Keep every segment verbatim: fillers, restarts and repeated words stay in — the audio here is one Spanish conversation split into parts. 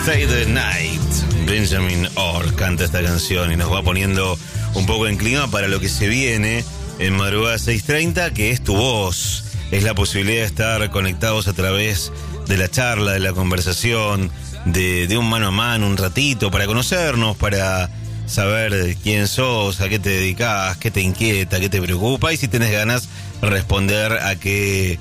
Stay the Night. Benjamin Orr canta esta canción y nos va poniendo un poco en clima para lo que se viene en Madrugada seis treinta, que es tu voz. Es la posibilidad de estar conectados a través de la charla, de la conversación, de, de un mano a mano, un ratito, para conocernos, para saber quién sos, a qué te dedicás, qué te inquieta, qué te preocupa, y si tenés ganas responder a qué,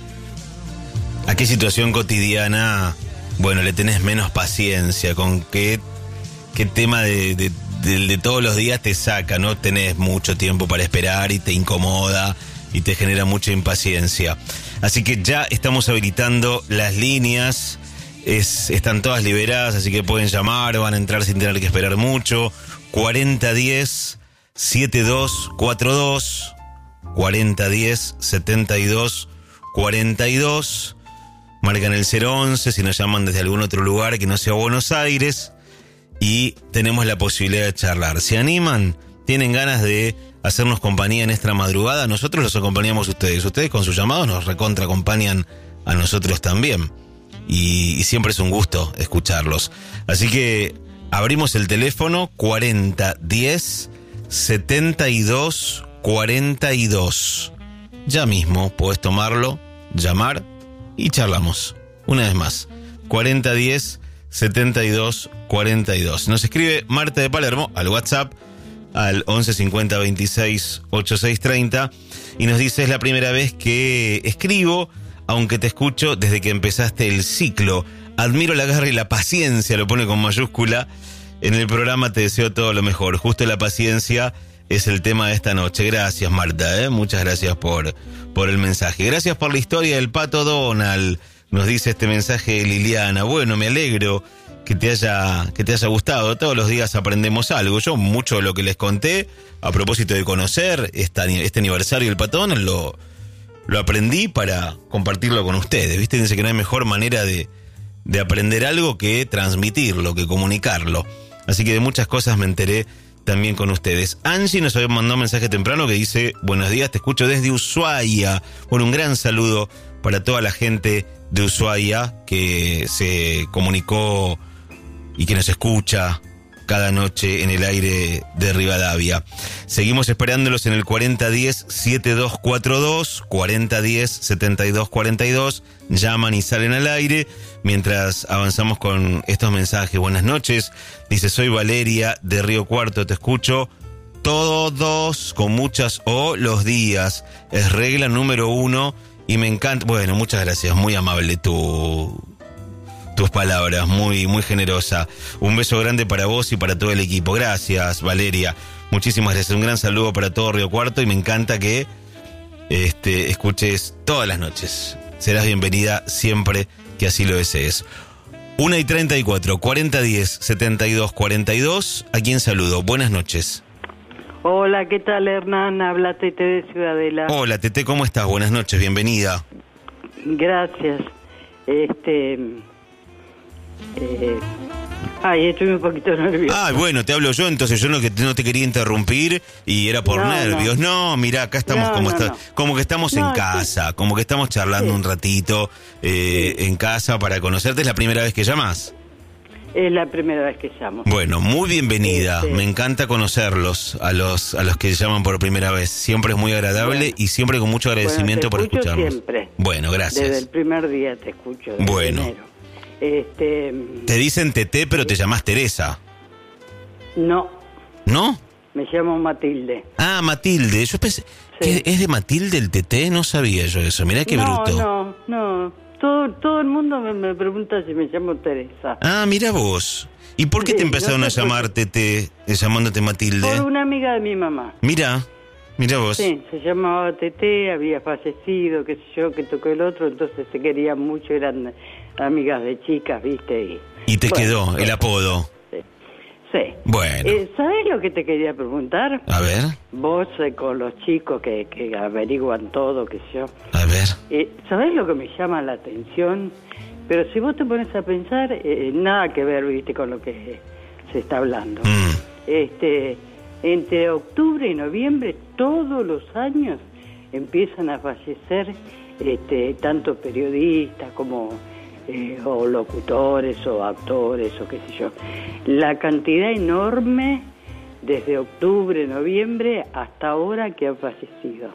a qué situación cotidiana, bueno, le tenés menos paciencia, con qué, qué tema de, de, de, de todos los días te saca, no tenés mucho tiempo para esperar y te incomoda y te genera mucha impaciencia. Así que ya estamos habilitando las líneas, es, están todas liberadas, así que pueden llamar, van a entrar sin tener que esperar mucho. cuarenta diez, setenta y dos cuarenta y dos, cuarenta diez, setenta y dos cuarenta y dos. Marcan el cero once si nos llaman desde algún otro lugar que no sea Buenos Aires, y tenemos la posibilidad de charlar. ¿Se animan? ¿Tienen ganas de hacernos compañía en esta madrugada? Nosotros los acompañamos a ustedes. Ustedes con sus llamados nos recontra acompañan a nosotros también. Y, y siempre es un gusto escucharlos. Así que abrimos el teléfono cuarenta diez, setenta y dos cuarenta y dos. Ya mismo podés tomarlo, llamar y charlamos. Una vez más, cuarenta diez, setenta y dos cuarenta y dos. Nos escribe Marta de Palermo al WhatsApp al once cincuenta veintiséis ochenta y seis treinta y nos dice: es la primera vez que escribo, aunque te escucho desde que empezaste el ciclo. Admiro la garra y la paciencia, lo pone con mayúscula. En el programa te deseo todo lo mejor. Justo la paciencia es el tema de esta noche. Gracias, Marta, ¿eh? Muchas gracias por, por el mensaje. Gracias por la historia del Pato Donald. Nos dice este mensaje Liliana. Bueno, me alegro que te haya, que te haya gustado. Todos los días aprendemos algo. Yo mucho de lo que les conté a propósito de conocer esta, este aniversario del Pato Donald lo, lo aprendí para compartirlo con ustedes. ¿Viste? Dice que no hay mejor manera de, de aprender algo que transmitirlo, que comunicarlo. Así que de muchas cosas me enteré también con ustedes. Angie nos había mandado un mensaje temprano que dice: buenos días, te escucho desde Ushuaia. Bueno, un gran saludo para toda la gente de Ushuaia que se comunicó y que nos escucha cada noche en el aire de Rivadavia. Seguimos esperándolos en el cuarenta diez, setenta y dos cuarenta y dos, cuarenta diez, setenta y dos cuarenta y dos. Llaman y salen al aire mientras avanzamos con estos mensajes. Buenas noches, dice: soy Valeria de Río Cuarto, te escucho todos con muchas O los días. Es regla número uno y me encanta. Bueno, muchas gracias, muy amable tu... tus palabras, muy, muy generosa. Un beso grande para vos y para todo el equipo. Gracias, Valeria. Muchísimas gracias. Un gran saludo para todo Río Cuarto y me encanta que este, escuches todas las noches. Serás bienvenida siempre que así lo desees. una y treinta y cuatro, cuarenta diez, setenta y dos cuarenta y dos. ¿A quién saludo? Buenas noches. Hola, ¿qué tal, Hernán? Habla Tete de Ciudadela. Hola, Tete, ¿cómo estás? Buenas noches, bienvenida. Gracias. Este... Eh, ay, estoy un poquito nervioso. Ah, bueno, te hablo yo, entonces yo no, que no te quería interrumpir y era por no, nervios. No, no mirá, acá estamos no, como, no, está, no. como que estamos no, en casa, sí. Como que estamos charlando sí. un ratito eh, sí. en casa para conocerte. ¿Es la primera vez que llamas? Es la primera vez que llamo. Bueno, muy bienvenida. Sí, sí. Me encanta conocerlos a los a los que llaman por primera vez. Siempre es muy agradable bueno. y siempre con mucho agradecimiento bueno, te por escucharnos. Siempre. Bueno, gracias. Desde el primer día te escucho. Desde bueno. Enero. Este, te dicen Tete, pero te llamás Teresa. No. ¿No? Me llamo Matilde. Ah, Matilde. Yo pensé sí. que es de Matilde el Tete, no sabía yo eso. Mirá qué no, bruto. No, no, todo, todo el mundo me, me pregunta si me llamo Teresa. Ah, mira vos. ¿Y por qué sí, te empezaron no sé a llamar Tete, llamándote Matilde? Por una amiga de mi mamá. Mira, mira vos. Sí, se llamaba Tete, había fallecido, qué sé yo, que tocó el otro, entonces se querían mucho, eran amigas de chicas, ¿viste? Y, y te bueno, quedó el apodo. Sí. Sí. Bueno. Eh, ¿Sabés lo que te quería preguntar? A ver. Vos eh, con los chicos que, que averiguan todo, qué sé yo. A ver. Eh, ¿Sabés lo que me llama la atención? Pero si vos te pones a pensar, eh, nada que ver, ¿viste? Con lo que se está hablando. Mm. Este, entre octubre y noviembre, todos los años empiezan a fallecer este, tanto periodistas como eh, o locutores o actores o qué sé yo. La cantidad enorme desde octubre, noviembre hasta ahora que han fallecido.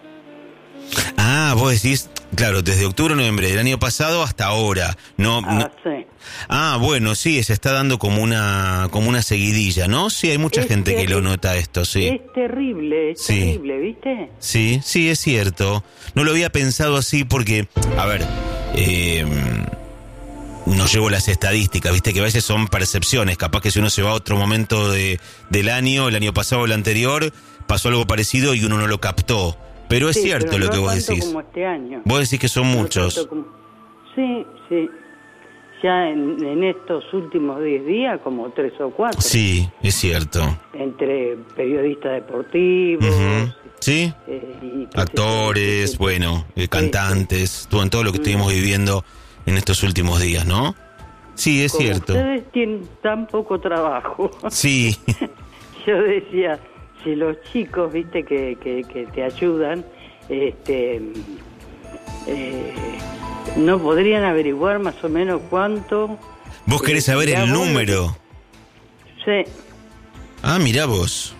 Ah, vos decís, claro, desde octubre, noviembre del año pasado hasta ahora. No, Ah, no... sí. Ah, bueno, sí, se está dando como una como una seguidilla, ¿no? Sí, hay mucha Es gente que lo terri- nota esto, sí. Es terrible, es Sí. terrible, ¿viste? Sí, sí, es cierto. No lo había pensado así porque, a ver, eh, no llevo las estadísticas, viste que a veces son percepciones. Capaz que si uno se va a otro momento de, del año, el año pasado o el anterior, pasó algo parecido y uno no lo captó. Pero es Sí, cierto pero lo no que vos tanto decís. como este año. Vos decís que son No muchos. tanto como- Sí, sí. Ya en, en estos últimos diez días, como tres o cuatro. Sí, es cierto. Entre periodistas deportivos. Ujú. ¿Sí? eh, y qué sé Actores, yo, qué- bueno, eh, Sí, cantantes, todo en todo lo que estuvimos viviendo en estos últimos días, ¿no? Sí, es Como cierto. ustedes tienen tan poco trabajo. Sí, Yo decía, si los chicos, viste, que, que, que te ayudan, este, eh, no podrían averiguar más o menos cuánto. vos querés eh, saber mirá el vos, número. Sí, Ah, mirá vos.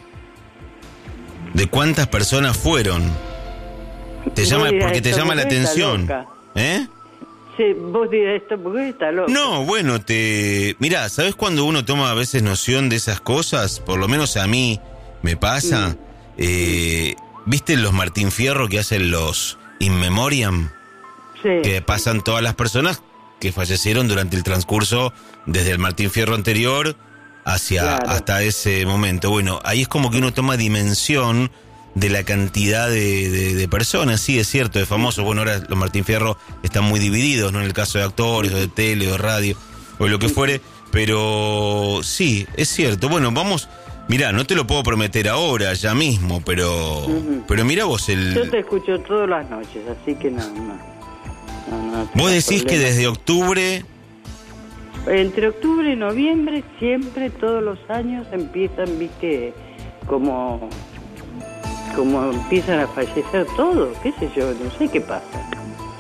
¿De cuántas personas fueron? Te Vos llama, dirás, porque te esta llama la mujer está atención. loca. ¿Eh? sí, vos dirás esto porque está loco. No, bueno, te... Mirá, ¿sabés cuando uno toma a veces noción de esas cosas? Por lo menos a mí me pasa. Mm. Eh, ¿Viste los Martín Fierro que hacen los In Memoriam? Sí, Que pasan todas las personas que fallecieron durante el transcurso desde el Martín Fierro anterior hacia Claro. hasta ese momento. Bueno, ahí es como que uno toma dimensión de la cantidad de, de, de personas. Sí, es cierto, de famosos. Bueno, ahora los Martín Fierro están muy divididos, ¿no? En el caso de actores, o de tele, o de radio, o de lo que fuere. Pero sí, es cierto. Bueno, vamos... Mirá, no te lo puedo prometer ahora, ya mismo, pero... Ujú. Pero mirá vos el... Yo te escucho todas las noches, así que no, no. no, no Vos tengas decís que problema. desde octubre... Entre octubre y noviembre, siempre, todos los años, empiezan, viste, como, como empiezan a fallecer todos, qué sé yo, no sé qué pasa.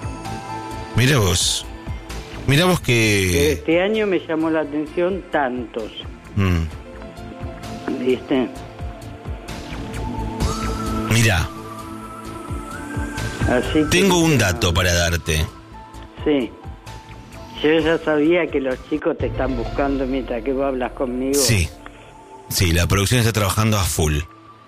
Mirá vos. Mirá vos Pero que... este año me llamó la atención tantos, Mm, viste. mirá, Así que, tengo un dato para darte. Sí. Yo ya sabía que los chicos te están buscando mientras que vos hablas conmigo. Sí, sí, la producción está trabajando a full.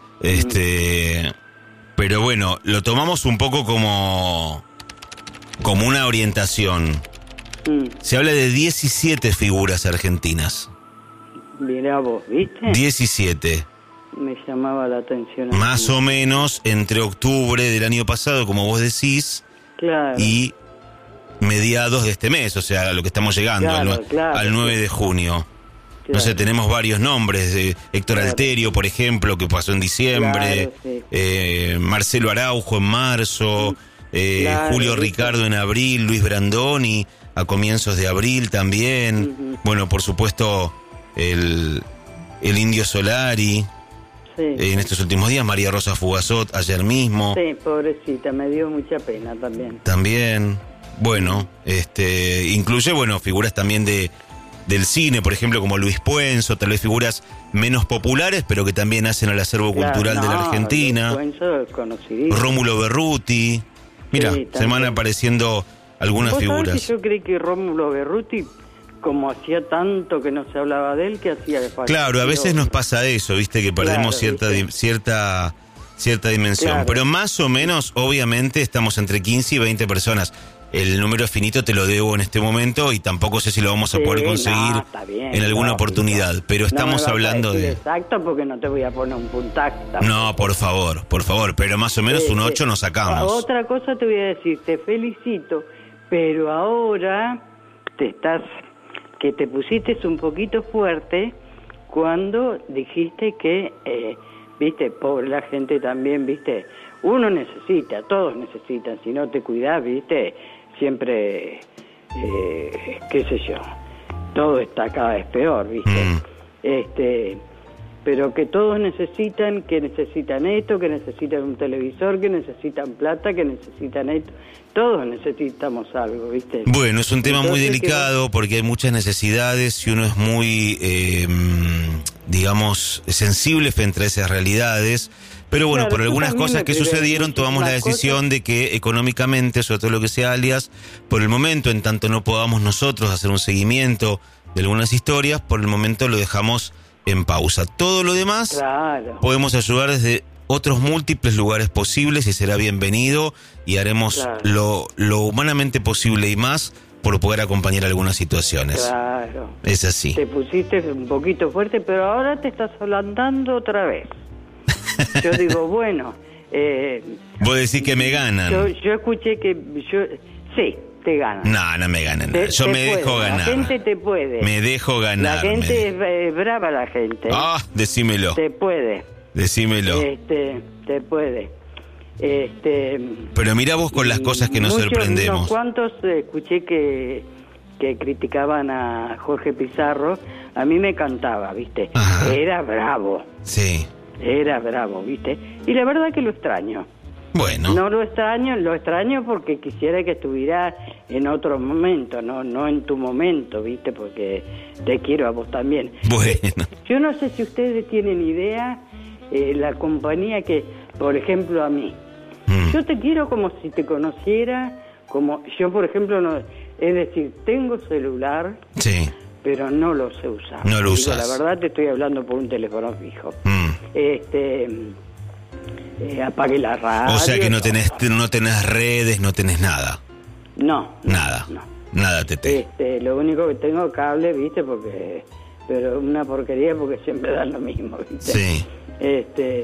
Este... Pero bueno, lo tomamos un poco como... como una orientación. Mm, Se habla de diecisiete figuras argentinas. mirá vos, ¿viste? diecisiete. Me llamaba la atención. Más o menos entre octubre del año pasado, como vos decís, Claro. y mediados de este mes, o sea, a lo que estamos llegando, Claro, al, nue- claro, al nueve sí. de junio. No sé, Claro. tenemos varios nombres, de Héctor Claro. Alterio, por ejemplo, que pasó en diciembre, Claro, sí. eh, Marcelo Araujo en marzo, eh, Claro, Julio ¿viste? Ricardo en abril, Luis Brandoni a comienzos de abril también, Ujú. bueno, por supuesto, el, el Indio Solari, Sí. eh, en estos últimos días, María Rosa Fugazot ayer mismo, Sí, pobrecita, me dio mucha pena también. también, bueno, este, incluye, bueno, figuras también de del cine, por ejemplo, como Luis Puenzo, tal vez figuras menos populares, pero que también hacen al acervo Claro, cultural de la no, Argentina. Luis Puenzo es conocidísimo. Rómulo Berruti. Mira, Sí, se van también. apareciendo algunas ¿Vos sabés figuras. que yo creí que Rómulo Berruti, como hacía tanto que no se hablaba de él, que hacía de falta? Claro, a veces nos pasa eso, viste, que perdemos Claro, cierta ¿viste? di- cierta cierta dimensión. Claro. Pero más o menos, obviamente, estamos entre quince y veinte personas. El número finito te lo debo en este momento y tampoco sé si lo vamos a Sí, poder no, conseguir está bien, en alguna lógico. oportunidad. Pero No estamos me vas a hablando decir de... exacto, porque no te voy a poner un puntaje. tampoco. No, por favor, por favor, pero más o menos Sí, un sí. ocho nos sacamos. Otra cosa te voy a decir, te felicito, pero ahora te estás, que te pusiste un poquito fuerte cuando dijiste que, eh, viste, pobre la gente también, viste, uno necesita, todos necesitan, si no te cuidás, viste, siempre, eh, qué sé yo, todo está cada vez peor, viste. Mm. Este, pero que todos necesitan, que necesitan esto, que necesitan un televisor, que necesitan plata, que necesitan esto. Todos necesitamos algo, ¿viste? Bueno, es un tema Entonces, muy delicado que... porque hay muchas necesidades y uno es muy, eh, digamos, sensible frente a esas realidades. Pero bueno, claro, por algunas cosas que sucedieron, tomamos la decisión cosas. de que económicamente, sobre todo lo que sea alias, por el momento, en tanto no podamos nosotros hacer un seguimiento de algunas historias, por el momento lo dejamos en pausa. Todo lo demás, claro. podemos ayudar desde otros múltiples lugares posibles y será bienvenido y haremos claro. lo, lo humanamente posible y más por poder acompañar algunas situaciones. Claro. Es así. Te pusiste un poquito fuerte, pero ahora te estás ablandando otra vez. Yo digo, bueno... Eh, Vos decís que me ganan. Yo, yo escuché que... yo Sí, te ganan. No, no me ganan. Te, yo te me puede. dejo ganar. La gente te puede. Me dejo ganar. La gente me... es eh, brava, la gente. Ah, decímelo. Te puede. Decímelo. Este, te puede. Este, Pero mira vos con las cosas que nos muchos, sorprendemos. Unos cuantos eh, escuché que, que criticaban a Jorge Pizarro. A mí me cantaba, ¿viste? Ajá. Era bravo. Sí. Era bravo, ¿viste? Y la verdad que lo extraño. Bueno. No lo extraño, lo extraño porque quisiera que estuviera en otro momento, no no en tu momento, ¿viste? Porque te quiero a vos también. Bueno. Yo no sé si ustedes tienen idea, eh, la compañía que, por ejemplo, a mí. Mm. Yo te quiero como si te conociera, como yo, por ejemplo, no, es decir, tengo celular, sí, pero no lo sé usar. No lo Digo, usas. la verdad te estoy hablando por un teléfono fijo. Mm. Este... Eh, apague la radio. O sea que no tenés, no tenés redes, no tenés nada. No. Nada. No. Nada, Tete. Este, lo único que tengo es cable, ¿viste? Porque, pero una porquería porque siempre dan lo mismo, ¿viste? Sí. Este,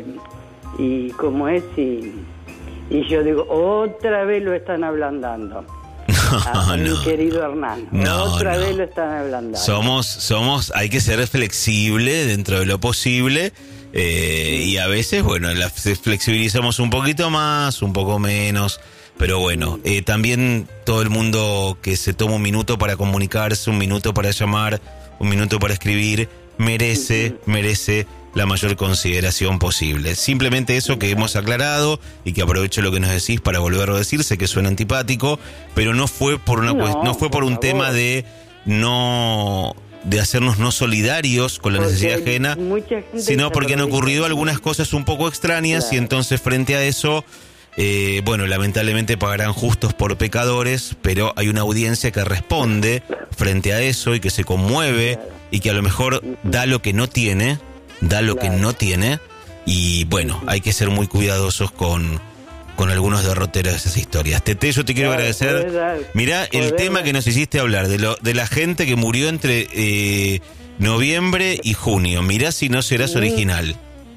y como es, y, y yo digo, otra vez lo están ablandando. No, a no. Mi querido Hernán. No, otra no. vez lo están ablandando. Somos, somos, hay que ser flexible dentro de lo posible. Eh, y a veces, bueno, la flexibilizamos un poquito más, un poco menos, pero bueno, eh, también todo el mundo que se toma un minuto para comunicarse, un minuto para llamar, un minuto para escribir, merece, merece la mayor consideración posible. Simplemente eso que hemos aclarado y que aprovecho lo que nos decís para volverlo a decir, sé que suena antipático, pero no fue por una no, cuest- no fue por, por un favor. tema de no... de hacernos no solidarios con la Porque necesidad ajena, sino porque han ocurrido algunas cosas un poco extrañas, claro. Y entonces frente a eso, eh, bueno, lamentablemente pagarán justos por pecadores, pero hay una audiencia que responde frente a eso y que se conmueve, claro. Y que a lo mejor da lo que no tiene, da lo claro. que no tiene, y bueno, hay que ser muy cuidadosos con... con algunos derroteros de esas historias. Tete, yo te quiero claro, agradecer. Dar, Mirá el tema dar. que nos hiciste hablar, de lo de la gente que murió entre eh, noviembre y junio. Mirá si no serás ni, original.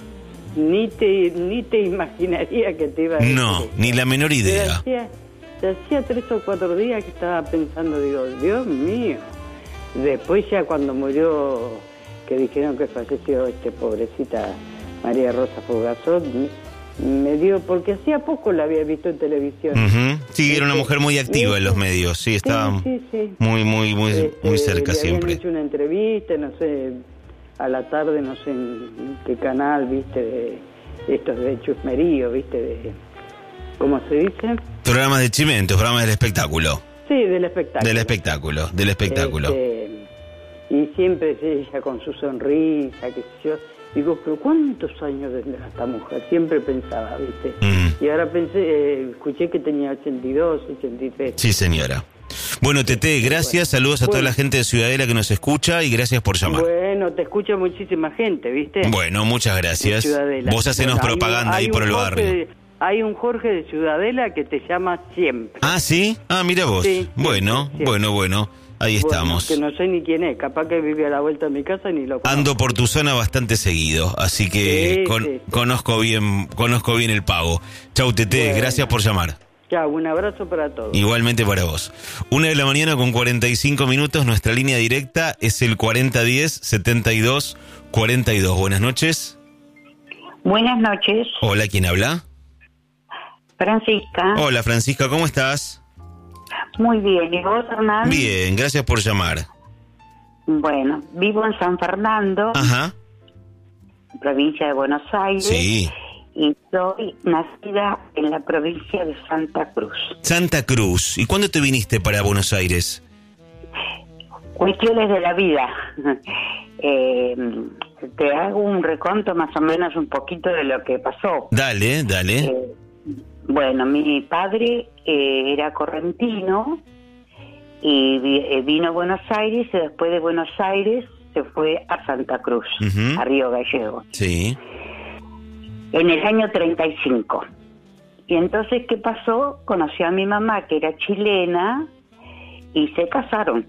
Ni te ni te imaginaría que te iba a decir. No, eso. Ni la menor idea. Te hacía, te hacía tres o cuatro días que estaba pensando, digo, Dios mío. Después ya cuando murió, que dijeron que falleció este pobrecita María Rosa Fogazot, me dio, porque hacía poco la había visto en televisión. Uh-huh. Sí, era una mujer muy activa en los medios, sí, estaba sí, sí, sí. muy, muy, muy, este, muy cerca le siempre. Habían hecho una entrevista, no sé, a la tarde, no sé en qué canal, viste, de estos de chusmerío, viste, de, ¿cómo se dice? Programas de chimentos, programas del espectáculo. Sí, del espectáculo. Del espectáculo, del espectáculo. Este, y siempre ella con su sonrisa, qué sé yo. Digo, pero ¿cuántos años tendrá esta mujer? Siempre pensaba, ¿viste? Mm. Y ahora pensé, eh, escuché que tenía ochenta y dos, ochenta y tres. Sí, señora. Bueno, Tete, gracias, bueno, saludos a bueno. toda la gente de Ciudadela que nos escucha y gracias por llamar. Bueno, te escucha muchísima gente, ¿viste? Bueno, muchas gracias. Vos hacenos bueno, propaganda hay, ahí por el Jorge barrio. De, hay un Jorge de Ciudadela que te llama siempre. ¿Ah, sí? Ah, mira vos. Sí, siempre, bueno, siempre. bueno, bueno. Ahí bueno, estamos. Que no sé ni quién es, capaz que vive a la vuelta de mi casa ni lo conozco. Ando por tu zona bastante seguido, así que sí, con, sí, sí. conozco bien conozco bien el pago. Chau, Tete, bueno. Gracias por llamar. Chau, un abrazo para todos. Igualmente para vos. Una de la mañana con cuarenta y cinco minutos, nuestra línea directa es el cuarenta diez setenta y dos cuarenta y dos. Buenas noches. Buenas noches. Hola, ¿quién habla? Francisca. Hola, Francisca, ¿cómo estás? Muy bien, ¿y vos, Hernán? Bien, gracias por llamar. Bueno, vivo en San Fernando. Ajá. provincia de Buenos Aires. Sí. Y soy nacida en la provincia de Santa Cruz. Santa Cruz. ¿Y cuándo te viniste para Buenos Aires? Cuestiones de la vida. eh, te hago un reconto más o menos un poquito de lo que pasó. Dale, dale. Eh, bueno, mi padre eh, era correntino y vi, eh, vino a Buenos Aires y después de Buenos Aires se fue a Santa Cruz, uh-huh. a Río Gallegos. Sí. En el año treinta y cinco. Y entonces, ¿qué pasó? Conoció a mi mamá, que era chilena, y se casaron.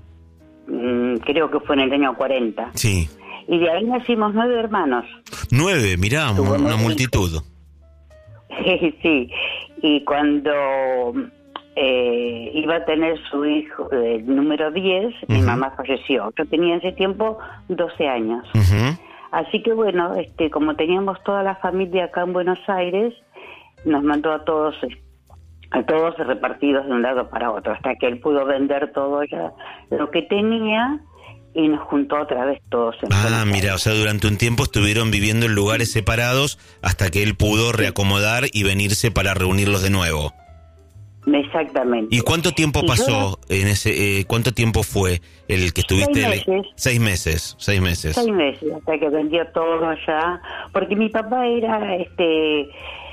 Mm, creo que fue en el año cuarenta. Sí. Y de ahí nacimos nueve hermanos. Nueve, mirá, Tuvo una multitud. Sí. Y cuando eh, iba a tener su hijo, el eh, número diez, uh-huh. mi mamá falleció. Yo tenía en ese tiempo doce años. Uh-huh. Así que bueno, este, como teníamos toda la familia acá en Buenos Aires, nos mandó a todos, a todos repartidos de un lado para otro, hasta que él pudo vender todo ya lo que tenía y nos juntó otra vez todos. En ah, mira, o sea, durante un tiempo estuvieron viviendo en lugares separados hasta que él pudo reacomodar y venirse para reunirlos de nuevo. Exactamente. ¿Y cuánto tiempo y pasó yo, en ese? Eh, ¿Cuánto tiempo fue el que estuviste? Seis meses. Seis meses. Seis meses. Seis meses hasta que vendió todo allá, porque mi papá era, este,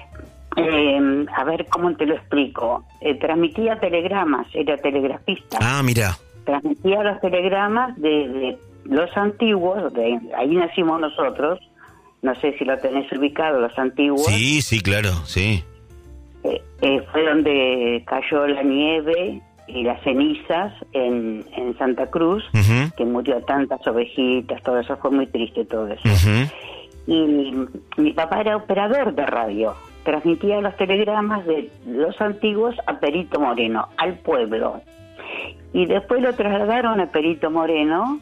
eh, a ver cómo te lo explico, eh, transmitía telegramas, era telegrafista. Ah, mira. Transmitía los telegramas de, de los antiguos, de ahí nacimos nosotros. No sé si lo tenés ubicado, los antiguos. Sí, sí, claro, sí. Eh, eh, fue donde cayó la nieve y las cenizas en, en Santa Cruz, uh-huh. que murió tantas ovejitas, todo eso, fue muy triste todo eso. Uh-huh. Y mi papá era operador de radio, transmitía los telegramas de los antiguos a Perito Moreno, al pueblo. Y después lo trasladaron a Perito Moreno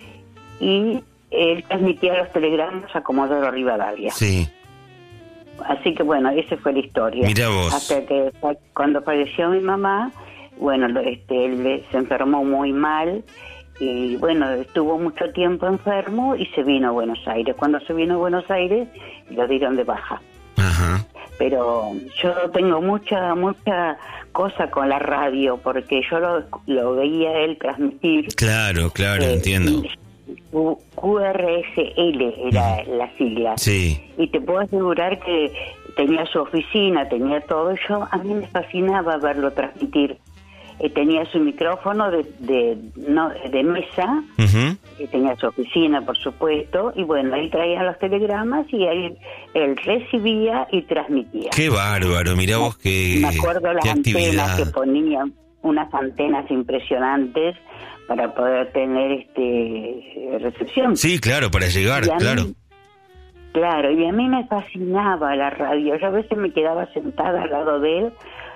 y él transmitía los telegramas a Comodoro Rivadavia. Sí. Así que bueno, esa fue la historia. Mira vos. Hasta que cuando falleció mi mamá, bueno, este, él se enfermó muy mal y bueno, estuvo mucho tiempo enfermo y se vino a Buenos Aires. Cuando se vino a Buenos Aires, lo dieron de baja. Ajá. Pero yo tengo mucha, mucha cosa con la radio, porque yo lo, lo veía él transmitir. Claro, claro, eh, entiendo. Q R S L era mm. la sigla. Sí. Y te puedo asegurar que tenía su oficina, tenía todo. Yo, a mí me fascinaba verlo transmitir. Eh, tenía su micrófono de de, no, de mesa, uh-huh. eh, tenía su oficina, por supuesto, y bueno, él traía los telegramas y él, él recibía y transmitía. ¡Qué bárbaro! Mirá vos qué Me acuerdo las antenas que ponían, unas antenas impresionantes para poder tener este recepción. Sí, claro, para llegar, claro. Mí, claro, y a mí me fascinaba la radio. Yo a veces me quedaba sentada al lado de él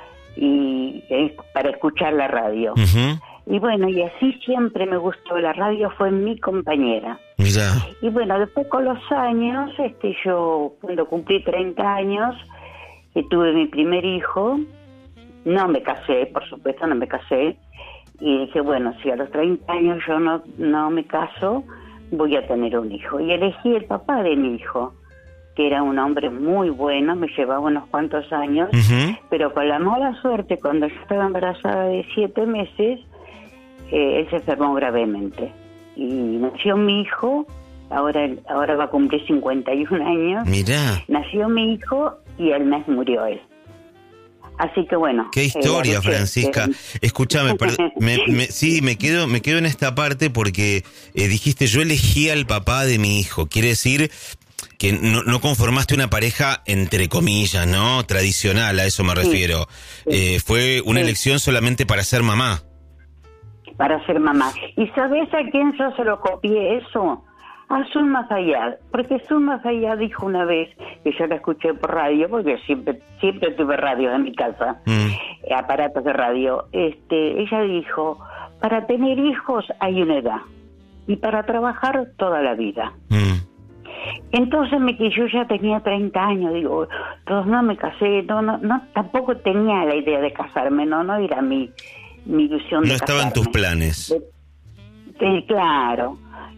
y eh, para escuchar la radio. Uh-huh. Y bueno, y así siempre me gustó. La radio fue mi compañera. Mirá. Y bueno, después con los años, este yo cuando cumplí treinta años, que tuve mi primer hijo, no me casé, por supuesto, no me casé. Y dije, bueno, si a los treinta años yo no, no me caso, voy a tener un hijo. Y elegí el papá de mi hijo, que era un hombre muy bueno, me llevaba unos cuantos años, uh-huh. pero con la mala suerte, cuando yo estaba embarazada de siete meses, eh, él se enfermó gravemente. Y nació mi hijo, ahora ahora va a cumplir cincuenta y un años. Mirá. Nació mi hijo y al mes murió él. Así que bueno. Qué historia, eh, Francisca. Que... Escúchame, per... me, me, sí, me quedo, me quedo en esta parte porque eh, dijiste, yo elegí al papá de mi hijo. Quiere decir que no, no conformaste una pareja, entre comillas, ¿no? Tradicional, a eso me refiero. Sí, sí. Eh, fue una sí. elección solamente para ser mamá. Para ser mamá. ¿Y sabes a quién yo se lo copié eso? A Zulma Zayad, porque Zulma Zayad dijo una vez, que yo la escuché por radio, porque siempre siempre tuve radio en mi casa, mm. aparatos de radio, este, ella dijo, para tener hijos hay una edad, y para trabajar toda la vida. Mm. Entonces me que yo ya tenía treinta años, digo, todos no me casé, no, no, no, tampoco tenía la idea de casarme, no, no era mi, mi ilusión de no casarme. No estaban tus planes. De, de, claro.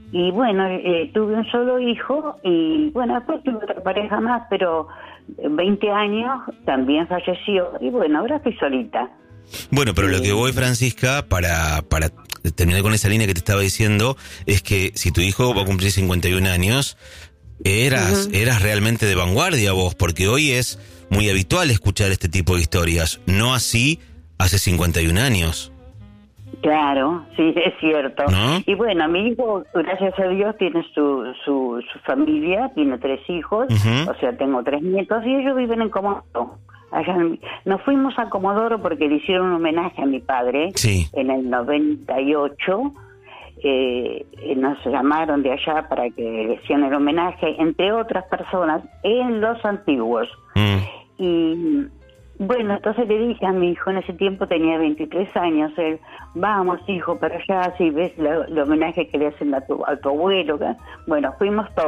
Y bueno, eh, tuve un solo hijo y bueno, después tuve otra pareja más, pero veinte años también falleció y bueno, ahora estoy solita. Bueno, pero lo que voy, Francisca, para, para terminar con esa línea que te estaba diciendo, es que si tu hijo va a cumplir cincuenta y un años, eras, uh-huh. eras realmente de vanguardia vos, porque hoy es muy habitual escuchar este tipo de historias, no así hace cincuenta y un años. Claro, sí, es cierto. ¿No? Y bueno, mi hijo, gracias a Dios, tiene su su, su familia, tiene tres hijos, uh-huh. o sea, tengo tres nietos y ellos viven en Comodoro. Allá en, nos fuimos a Comodoro porque le hicieron un homenaje a mi padre sí. en el noventa y ocho. Eh, nos llamaron de allá para que le hicieran el homenaje, entre otras personas, en Los Antiguos. Mm. Y bueno, entonces le dije a mi hijo, en ese tiempo tenía veintitrés años, él, vamos hijo, para allá, si ves la, el homenaje que le hacen a tu, a tu abuelo. Bueno, fuimos todos.